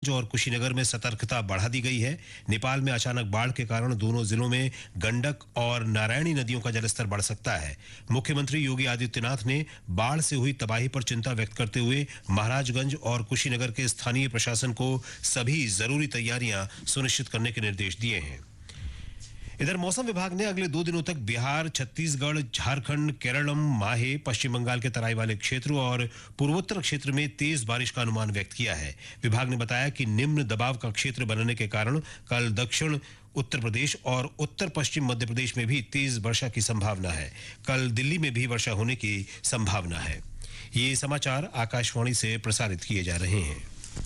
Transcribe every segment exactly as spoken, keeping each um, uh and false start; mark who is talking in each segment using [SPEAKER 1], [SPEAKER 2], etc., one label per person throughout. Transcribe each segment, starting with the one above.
[SPEAKER 1] महाराजगंज और कुशीनगर में सतर्कता बढ़ा दी गई है। नेपाल में अचानक बाढ़ के कारण दोनों जिलों में गंडक और नारायणी नदियों का जलस्तर बढ़ सकता है। मुख्यमंत्री योगी आदित्यनाथ ने बाढ़ से हुई तबाही पर चिंता व्यक्त करते हुए महाराजगंज और कुशीनगर के स्थानीय प्रशासन को सभी जरूरी तैयारियां सुनिश्चित करने के निर्देश दिए हैं। इधर मौसम विभाग ने अगले दो दिनों तक बिहार, छत्तीसगढ़, झारखंड, केरलम, माहे, पश्चिम बंगाल के तराई वाले क्षेत्रों और पूर्वोत्तर क्षेत्र में तेज बारिश का अनुमान व्यक्त किया है। विभाग ने बताया कि निम्न दबाव का क्षेत्र बनने के कारण कल दक्षिण उत्तर प्रदेश और उत्तर पश्चिम मध्य प्रदेश में भी तेज वर्षा की संभावना है। कल दिल्ली में भी वर्षा होने की संभावना है। ये समाचार आकाशवाणी से प्रसारित किए जा रहे हैं।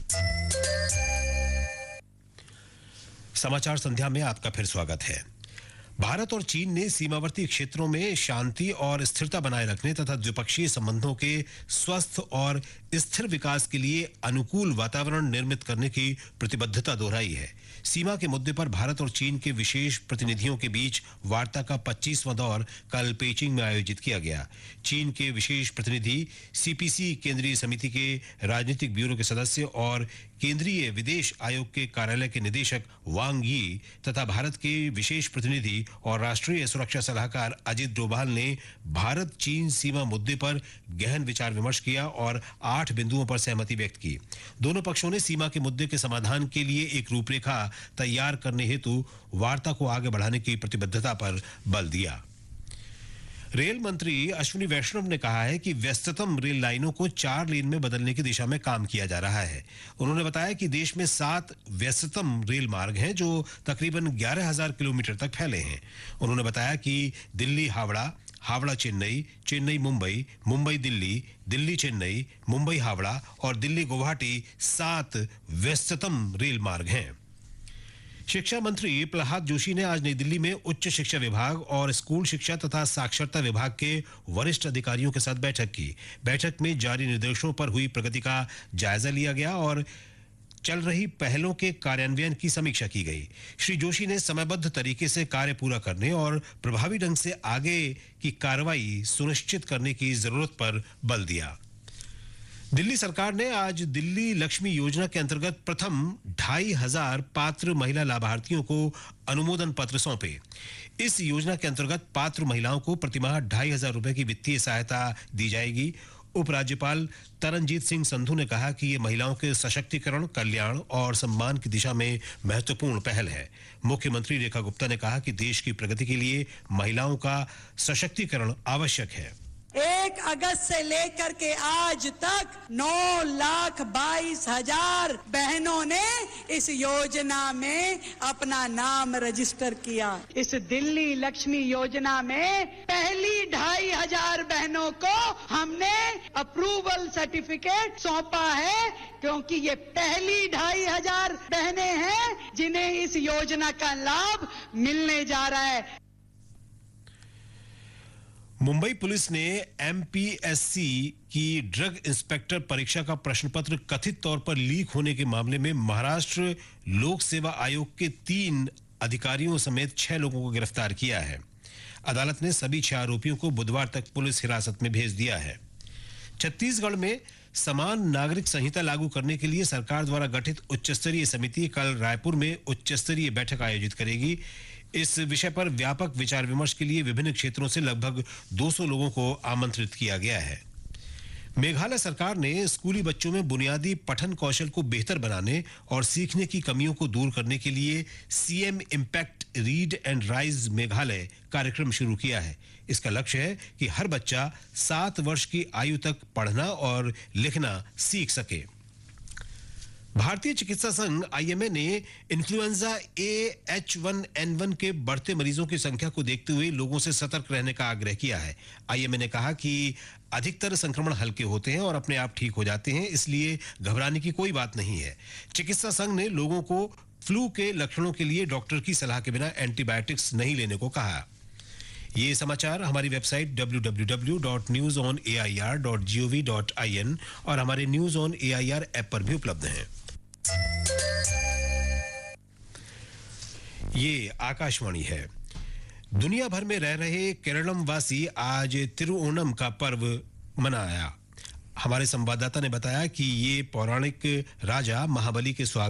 [SPEAKER 1] समाचार संध्या में आपका फिर स्वागत है। भारत और चीन ने सीमावर्ती क्षेत्रों में शांति और स्थिरता बनाए रखने तथा द्विपक्षीय संबंधों के स्वस्थ और स्थिर विकास के लिए अनुकूल वातावरण निर्मित करने की प्रतिबद्धता दोहराई है। सीमा के मुद्दे पर भारत और चीन के विशेष प्रतिनिधियों के बीच वार्ता का पच्चीसवां दौर कल पेइचिंग में आयोजित किया गया। चीन के विशेष प्रतिनिधि, सीपीसी केंद्रीय समिति के राजनीतिक ब्यूरो के सदस्य और केंद्रीय विदेश आयोग के कार्यालय के निदेशक वांग यी तथा भारत के विशेष प्रतिनिधि और राष्ट्रीय सुरक्षा सलाहकार अजित डोभाल ने भारत चीन सीमा मुद्दे पर गहन विचार विमर्श किया और आठ बिंदुओं पर सहमति व्यक्त की। दोनों पक्षों ने सीमा के मुद्दे के समाधान के लिए एक रूपरेखा तैयार करने हेतु वार्ता को आगे बढ़ाने की प्रतिबद्धता पर बल दिया। रेल मंत्री अश्विनी वैष्णव ने कहा है कि व्यस्ततम रेल लाइनों को चार लेन में बदलने की दिशा में काम किया जा रहा है। उन्होंने बताया कि देश में सात व्यस्ततम रेल मार्ग हैं जो तकरीबन ग्यारह हजार किलोमीटर तक फैले हैं। उन्होंने बताया कि दिल्ली हावड़ा, हावड़ा चेन्नई, चेन्नई मुंबई, मुंबई दिल्ली, दिल्ली चेन्नई, मुंबई हावड़ा और दिल्ली गुवाहाटी सात व्यस्ततम रेल मार्ग हैं। शिक्षा मंत्री प्रहलाद जोशी ने आज नई दिल्ली में उच्च शिक्षा विभाग और स्कूल शिक्षा तथा साक्षरता विभाग के वरिष्ठ अधिकारियों के साथ बैठक की। बैठक में जारी निर्देशों पर हुई प्रगति का जायजा लिया गया और चल रही पहलों के कार्यान्वयन की समीक्षा की गई। श्री जोशी ने समयबद्ध तरीके से कार्य पूरा करने और प्रभावी ढंग से आगे की कार्रवाई सुनिश्चित करने की जरूरत पर बल दिया। दिल्ली सरकार ने आज दिल्ली लक्ष्मी योजना के अंतर्गत प्रथम ढाई हजार पात्र महिला लाभार्थियों को अनुमोदन पत्र सौंपे। इस योजना के अंतर्गत पात्र महिलाओं को प्रतिमाह ढाई हजार रुपए की वित्तीय सहायता दी जाएगी। उपराज्यपाल तरनजीत सिंह संधू ने कहा कि ये महिलाओं के सशक्तिकरण, कल्याण और सम्मान की दिशा में महत्वपूर्ण पहल है। मुख्यमंत्री रेखा गुप्ता ने कहा कि देश की प्रगति के लिए महिलाओं का सशक्तिकरण आवश्यक है।
[SPEAKER 2] एक अगस्त से लेकर के आज तक नौ लाख बाईस हजार बहनों ने इस योजना में अपना नाम रजिस्टर किया। इस दिल्ली लक्ष्मी योजना में पहली ढाई हजार बहनों को हमने अप्रूवल सर्टिफिकेट सौंपा है, क्योंकि ये पहली ढाई हजार बहनें हैं जिन्हें इस योजना का लाभ मिलने जा रहा है।
[SPEAKER 1] मुंबई पुलिस ने एमपीएससी की ड्रग इंस्पेक्टर परीक्षा का प्रश्न पत्र कथित तौर पर लीक होने के मामले में महाराष्ट्र लोक सेवा आयोग के तीन अधिकारियों समेत छह लोगों को गिरफ्तार किया है। अदालत ने सभी छह आरोपियों को बुधवार तक पुलिस हिरासत में भेज दिया है। छत्तीसगढ़ में समान नागरिक संहिता लागू करने के लिए सरकार द्वारा गठित उच्च स्तरीय समिति कल रायपुर में उच्च स्तरीय बैठक आयोजित करेगी। इस विषय पर व्यापक विचार विमर्श के लिए विभिन्न क्षेत्रों से लगभग दो सौ लोगों को आमंत्रित किया गया है। मेघालय सरकार ने स्कूली बच्चों में बुनियादी पठन कौशल को बेहतर बनाने और सीखने की कमियों को दूर करने के लिए CM impact read and rise Meghalaya कार्यक्रम शुरू किया है। इसका लक्ष्य है कि हर बच्चा सात वर्ष की आयु तक पढ़ना और लिखना सीख सके। भारतीय चिकित्सा संघ आईएमए ने influenza A H one N one के बढ़ते मरीजों की संख्या को देखते हुए लोगों से सतर्क रहने का आग्रह किया है। आईएमए ने कहा कि अधिकतर संक्रमण हल्के होते हैं और अपने आप ठीक हो जाते हैं, इसलिए घबराने की कोई बात नहीं है। चिकित्सा संघ ने लोगों को फ्लू के लक्षणों के लिए डॉक्टर की सलाह के बिना एंटीबायोटिक्स नहीं लेने को कहा। ये समाचार हमारी website W W W dot news on A I R dot G O V dot I N और हमारे news on A I R app पर भी उपलब्ध हैं। ये आकाशवाणी है। दुनिया भर में रह रहे केरलम वासी आज तिरुओणम का पर्व मनाया। हमारे संवाददाता ने बताया कि ये पौराणिक राजा महाबली के स्वागत